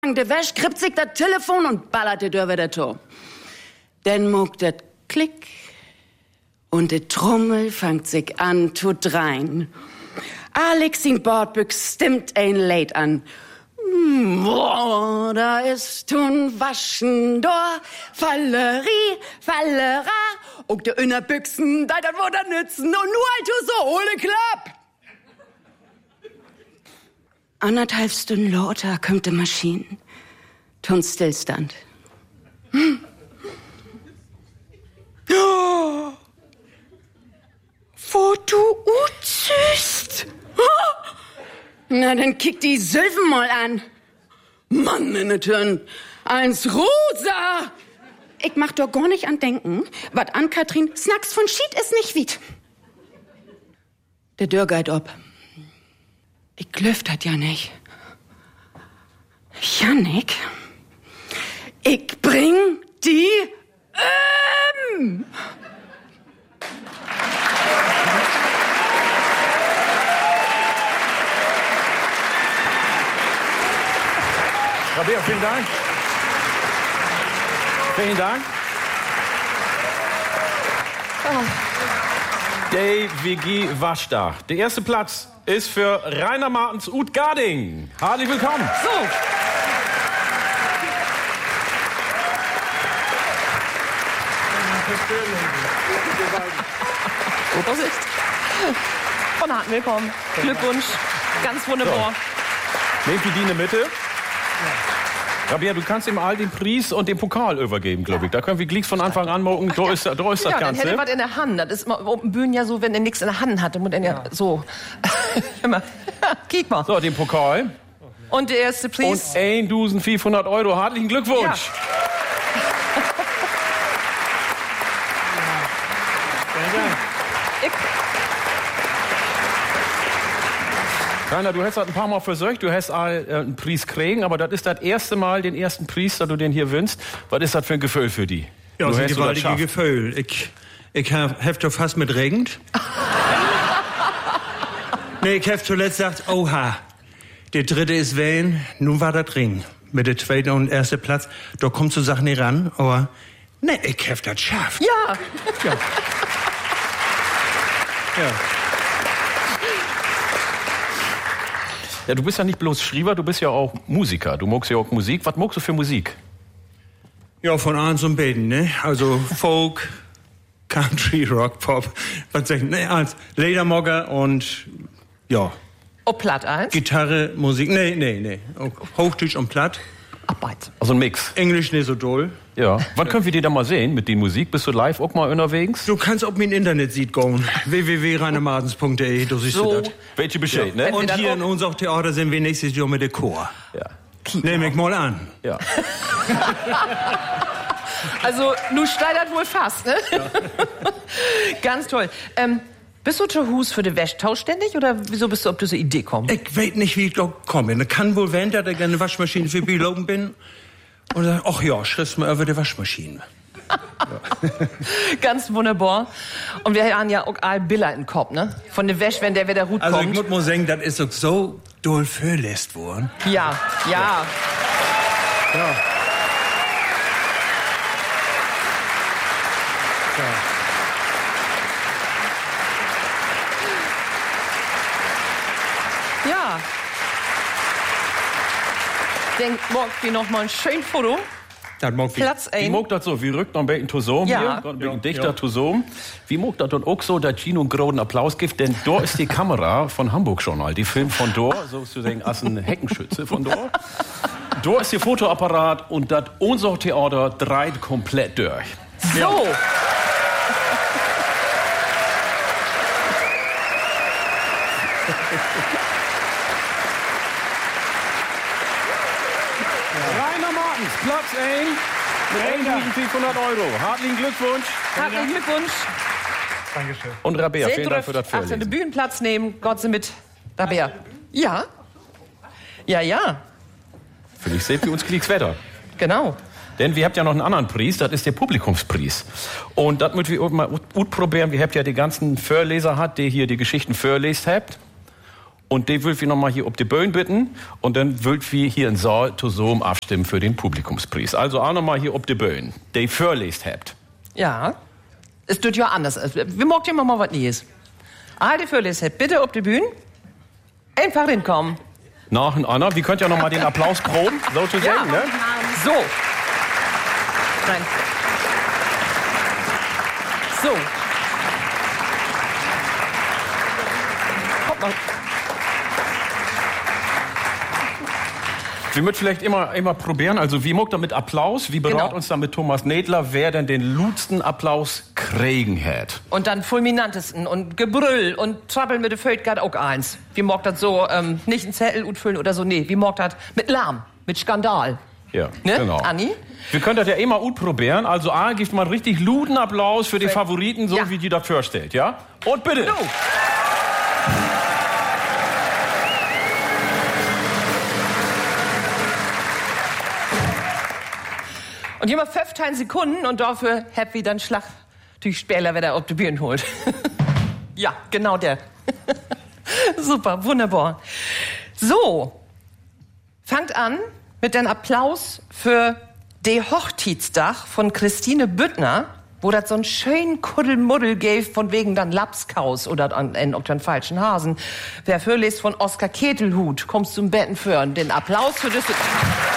de Wäsch, krippt sich das Telefon und ballert die Tür wieder zu. Dann muckt das Klick und die Trommel fangt sich an zu drein. Alex in Bordbüchs stimmt ein Lied an. Boah, da ist tun Waschen, da Fallerie, Fallera, und de Innerbüchsen, da das wird nützen, und nur halt so, ohne Klapp. 1,5 Stunden lauter kommt die Maschine. Tun Stillstand. Oh, wo du utzüst. Oh. Na, dann kick die Sylven mal an. Mann, in der Türen. Eins rosa. Ich mach doch gar nicht an denken, wat an Katrin Snacks von Schied ist nicht wiet. Der Dörr geht ob. Ich glöft hat ja nicht. Jannik, ich bring die Rabea, vielen Dank. Vielen Dank. Die WG Waschdach. Der erste Platz ist für Rainer Martens Ut Garding. Herzlich willkommen. So. Vorsicht. Von Harten willkommen. Glückwunsch. Ganz wunderbar. So. Nehmt die in der Mitte. Rabea, du kannst ihm all den Preis und den Pokal übergeben, glaube ich. Da können wir gleich von Anfang an morgen. Da ist das Ganze. Dann hätte was in der Hand. Das ist immer auf dem Bühnen ja so, wenn er nichts in der Hand hat, dann muss er ja so. Immer. Kick mal. So, den Pokal. Und der erste Preis. Und 1.500 €. Herzlichen Glückwunsch. Ja. Rainer, du hast das ein paar Mal versucht, du hast einen Preis kriegen, aber das ist das erste Mal, den ersten Preis, dass du den hier wünschst. Was ist das für ein Gefühl für dich? Ja, das ist ein gewaltiges Gefühl. Ich hab doch fast mit regend. Nee, ich hab zuletzt gesagt, oha, der dritte ist Wellen, nun war das Ring. Mit der zweiten und ersten Platz, da kommt so Sachen nicht ran, aber nee, ich hab das schafft. Ja. Ja. Ja. Ja, du bist ja nicht bloß Schrieber, du bist ja auch Musiker. Du magst ja auch Musik. Was magst du für Musik? Ja, von Ahns und Beten, ne? Also Folk, Country, Rock, Pop, was sag ich, ne? Als Ledermogger und, ja. Oh, platt eins? Gitarre, Musik, nee. Hochdeutsch und platt. Arbeit. Also ein Mix. Englisch nicht so doll. Ja. Wann können wir die da mal sehen mit der Musik? Bist du live auch mal unterwegs? Du kannst auf mein Internet gehen. www.reinermartens.de, du siehst So. das. Welche Bescheid, Ja. ne? Und hier in unserem Theater sind wir nächstes Jahr mit der Chor. Ja. Nehm ich mal an. Ja. Also, nu steigert wohl fast, ne? Ja. Ganz toll. Bist du zu Hus für den Wäschtausch ständig oder wieso bist du auf diese Idee gekommen? Ich weiß nicht, wie ich da komme. Es kann wohl werden, dass ich eine Waschmaschine für Biologen bin. Und dann, ach ja, schrift's mal über die Waschmaschine. Ja. Ganz wunderbar. Und wir haben ja auch all Bilder im Kopf, ne? Von der Wäsche, wenn der wieder gut kommt. Also ich muss mal sagen, das ist doch so doll verlässt worden. Ja. Ja. Ja. Denk, morgen wir noch mal ein schönes Foto. Das mag Platz Wie 1. mag das so? Wie rückt noch ein bisschen Tosom Ja. hier? Ein bisschen dichter Tosom. Wie mag das dann auch so, dass Gino einen großen Applaus gibt? Denn da ist die Kamera von Hamburg Journal. Die filmt von dort, so zu sagen, als ein Heckenschütze von dort. Da ist der Fotoapparat und das unser Theater dreht komplett durch. So. Rainer Martens, Platz 1 mit 1.500 €. Herzlichen Glückwunsch. Herzlichen Glückwunsch. Dankeschön. Und Rabea, Sehr vielen Dank für das Auf den Vorlesen. Bühnenplatz nehmen. Gott sei mit. Rabea. Ja. Ja. Finde ich sehr für uns Kriegswetter. Genau. Denn wir habt ja noch einen anderen Preis, das ist der Publikumspreis. Und das müssen wir mal gut probieren. Wir habt ja die ganzen Vorleser hat, die hier die Geschichten vorlest habt. Und die will wir nochmal hier auf die Bühne bitten. Und dann will wir hier in Saal zusammen abstimmen für den Publikumspreis. Also auch nochmal hier auf die Bühne, die vorlest habt. Ja, es tut ja anders. Wir mögen immer mal was Neues. Alle vorlest habt, bitte auf die Bühne. Einfach hinkommen. Nach und Anna, wir könnt ja nochmal den Applaus proben, sozusagen, Ja. ne? So. Nein. So. Kommt mal. Wir müssen vielleicht immer probieren, also wie muckt er mit Applaus, wie beraten Genau. uns dann mit Thomas Nedler, wer denn den lutsten Applaus kriegen hätt. Und dann fulminantesten und Gebrüll und Trappeln mit der Völtgard auch eins. Wie mag das so, nicht einen Zettel utfüllen oder so, nee, wie mag das mit Lärm, mit Skandal. Ja, Ne, genau. Anni? Wir können das ja immer gut probieren, also A, gibt mal einen richtig luden Applaus für die Favoriten, so Ja. wie die das vorstellt, ja? Und bitte! So. Und immer 15 Sekunden und dafür habt ihr dann Schlag durch Späler, wer der auf die Bühne holt. Ja, genau der. Super, wunderbar. So, fangt an mit dem Applaus für den Hochzeitsdach von Christine Büttner, wo das so einen schönen Kuddelmuddel gäbe, von wegen dann Lapskaus oder an den falschen Hasen. Wer vorliest von Oskar Ketelhut, kommst zum Betten führen. Den Applaus für das...